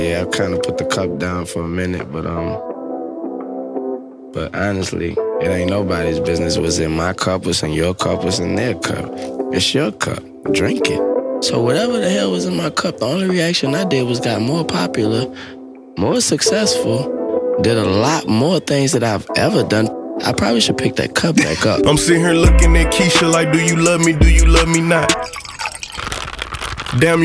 Yeah, I kind of put the cup down for a minute, but honestly, it ain't nobody's business. What's in my cup, what's in your cup, what's in their cup. It's your cup. Drink it. So whatever the hell was in my cup, the only reaction I did was got more popular, more successful, did a lot more things that I've ever done. I probably should pick that cup back up. I'm sitting here looking at Keisha like, do you love me not? Damn.